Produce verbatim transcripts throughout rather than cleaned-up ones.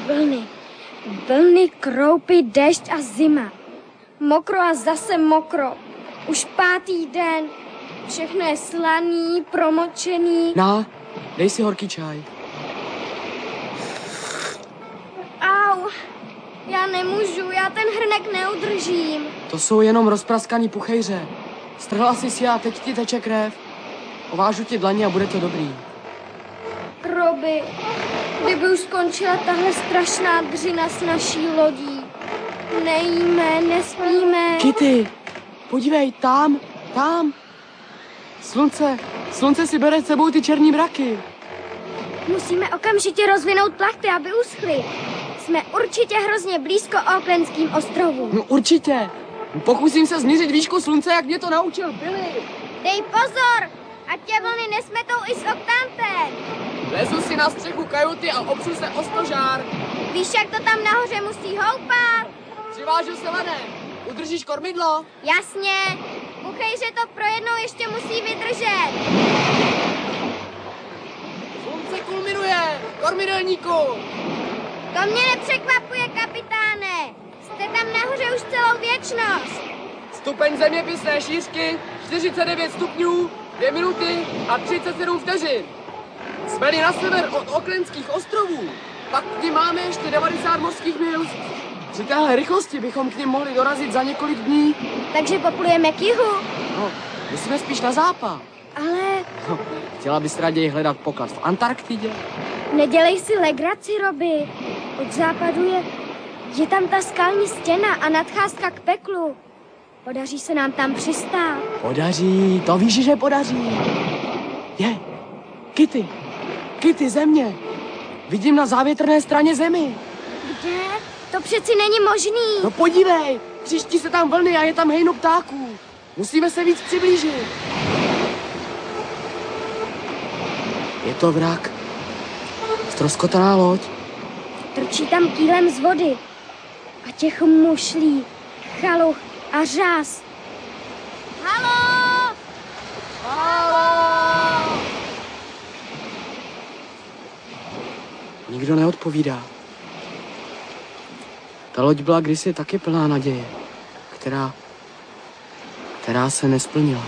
vlny. Vlny, kroupy, déšť a zima. Mokro a zase mokro. Už pátý den. Všechno je slaný, promočený. Na, dej si horký čaj. Au, já nemůžu, já ten hrnek neudržím. To jsou jenom rozpraskaný puchejře. Strhla jsi si a teď ti teče krev. Ovážu ti dlaně a bude to dobrý. Robi, kdyby už skončila tahle strašná dřina s naší lodí. Nejíme, nespíme. Kitty, podívej, tam, tam. Slunce, slunce si bere s sebou ty černý mraky. Musíme okamžitě rozvinout plachty, aby uschly. Jsme určitě hrozně blízko Aucklandským ostrovům. No určitě. Pokusím se změřit výšku slunce, jak mě to naučil Billy. Dej pozor, ať tě vlny nesmetou i s oktantem. Lezu si na střechu kajuty a opřu se o stožár. Víš, jak to tam nahoře musí houpat? Přivážu se lanem. Udržíš kormidlo? Jasně. Buchejře to pro jednou ještě musí vydržet. Slunce kulminuje. Kormidelníku. To mě nepřekvapuje, kapitáne. Jste tam nahoře už celou věčnost. Stupeň zeměpisné šířky čtyřicet devět stupňů, dvě minuty a třicet sedm vteřin. Jsme na sever od Aucklandských ostrovů. Pak k nim máme ještě devadesát mořských mil. Při téhle rychlosti bychom k nim mohli dorazit za několik dní. Takže poplujeme k jihu. No, musíme spíš na západ. Ale... No, chtěla bys raději hledat poklad v Antarktidě? Nedělej si legraci, Robi. Od západu je... Je tam ta skalní stěna a nadcházka k peklu. Podaří se nám tam přistát. Podaří, to víš, že podaří. Je, Kitty, Kitty, země. Vidím na závětrné straně zemi. Kde? To přeci není možný. No podívej, příští se tam vlny a je tam hejno ptáků. Musíme se víc přiblížit. Je to vrak. Ztroskotaná loď. Trčí tam kýlem z vody. A těch mušlí, chaluch a řas. Haló! Haló! Nikdo neodpovídá. Ta loď byla kdysi taky plná naděje, která, která se nesplnila.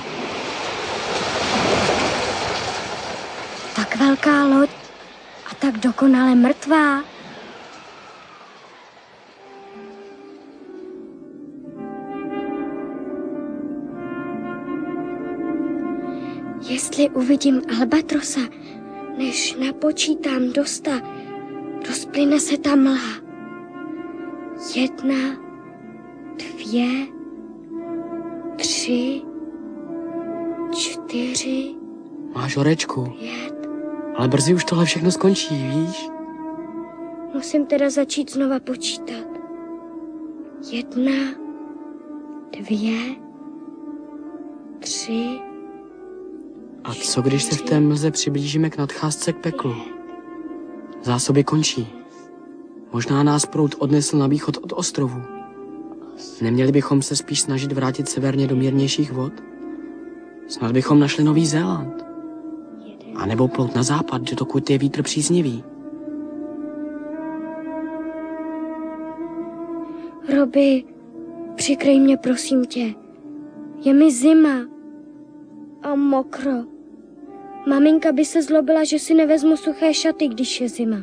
Tak velká loď a tak dokonale mrtvá. Jestli uvidím albatrosa, než napočítám do sta, rozplyne se ta mlha. Jedna, dvě, tři, čtyři, Máš horečku, pět. ale brzy už tohle všechno skončí, víš? Musím teda začít znova počítat. Jedna, dvě, tři. A co když se v té mlze přiblížíme k nadcházce k peklu? Zásoby končí. Možná nás proud odnesl na východ od ostrovu. Neměli bychom se spíš snažit vrátit severně do mírnějších vod? Snad bychom našli Nový Zéland. A nebo plout na západ, dokud je vítr příznivý. Robi, přikryj mě, prosím tě. Je mi zima a mokro. Maminka by se zlobila, že si nevezmu suché šaty, když je zima.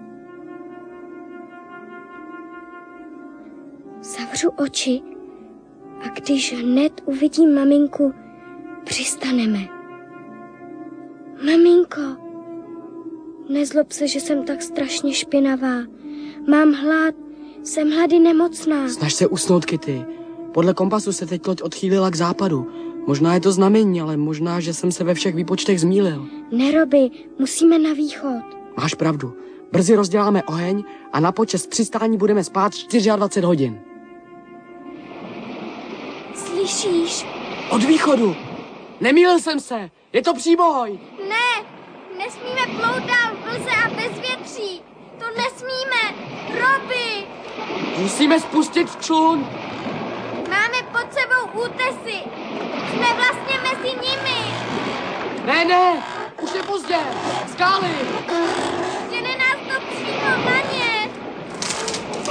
Zavřu oči a když hned uvidím maminku, přistaneme. Maminko, nezlob se, že jsem tak strašně špinavá. Mám hlad, jsem hlady nemocná. Snaž se usnout, Kitty. Podle kompasu se teď loď odchýlila k západu. Možná je to znamení, ale možná, že jsem se ve všech výpočtech zmýlil. Ne, Robi, musíme na východ. Máš pravdu. Brzy rozděláme oheň a na počest přistání budeme spát dvacet čtyři hodin. Slyšíš? Od východu. Nemýlil jsem se. Je to příboj. Ne, nesmíme plout dál v mlze a bez větří. To nesmíme. Robi! Musíme spustit člun. Máme pod sebou útesy. Jsme vlastně mezi nimi. Ne, ne, už je pozdě. Skály. Žene nás to přímo na ně.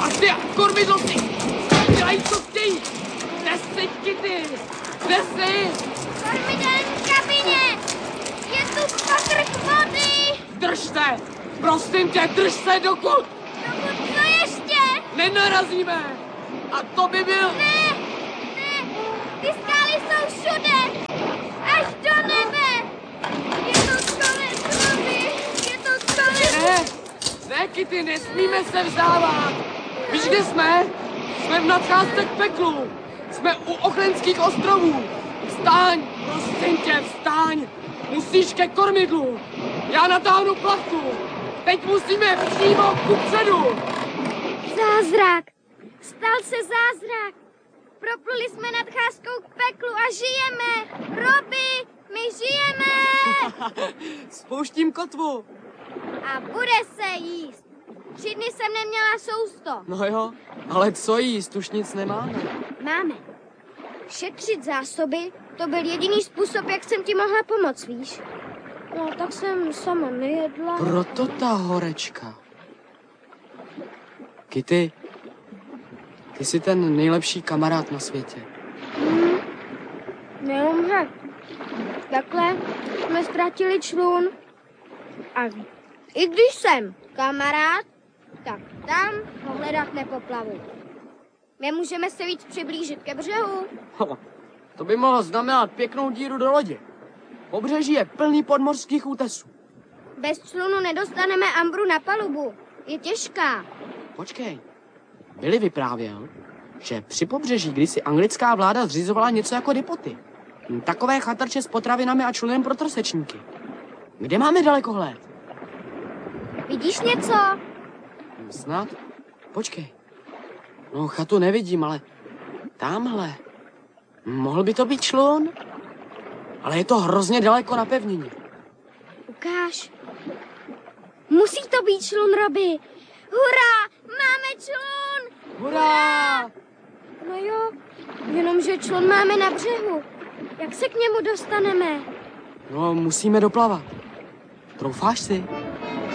A ty, kormidlo, ty! Dělají, co chtějí! Kde jsi, Kitty? Kde jsi? Kormidelní kabině! Je tu pokrk vody! Drž se! Prosím tě, drž se, dokud Dokud co ještě? nenarazíme! A to by byl... Ne, ne, ty skály jsou všude! Až do nebe! Je to konec, Robi! Je to konec! Ne, ne, Kitty, nesmíme se vzdávat! Víš, kde jsme? Jsme v nadcházce k peklu! Jsme u Ochrenských ostrovů! Vstaň, prosím tě, vstaň! Musíš ke kormidlu! Já natáhnu plachtu! Teď musíme přímo kupředu! Zázrak! Stal se zázrak! Propluli jsme nadcházkou k peklu a žijeme! Robi, my žijeme! Spouštím kotvu! A bude se jíst! Tři dny jsem neměla sousto. No jo, ale co jíst, už nic nemáme. Máme. Šetřit zásoby, to byl jediný způsob, jak jsem ti mohla pomoct, víš? No, tak jsem sama nejedla. Proto ta horečka. Kitty, ty jsi ten nejlepší kamarád na světě. Hmm. Neumře. Takhle jsme ztratili člun. A i když jsem kamarád, tak tam ho hledat nepoplavu. Nemůžeme se víc přiblížit ke břehu. Ho, to by mohlo znamenat pěknou díru do lodě. Pobřeží je plný podmořských útesů. Bez člunu nedostaneme Ambru na palubu. Je těžká. Počkej, Billy vyprávěl, že při pobřeží kdysi anglická vláda zřizovala něco jako depoty. Takové chatrče s potravinami a člunem pro trsečníky. Kde máme dalekohled? Vidíš něco? Snad? Počkej. No, chatu nevidím, ale tamhle. Mohl by to být člun? Ale je to hrozně daleko na pevnině. Ukáž. Musí to být člun, Robi. Hurá, máme člun! Hurá! No jo, jenomže člun máme na břehu. Jak se k němu dostaneme? No, musíme doplavat. Troufáš si?